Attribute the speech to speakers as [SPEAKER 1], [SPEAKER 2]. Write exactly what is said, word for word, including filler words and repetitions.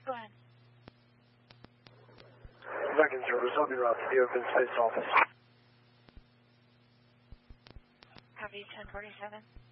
[SPEAKER 1] Go ahead.
[SPEAKER 2] American service, I'll be route to the open space office.
[SPEAKER 1] Copy ten forty-seven.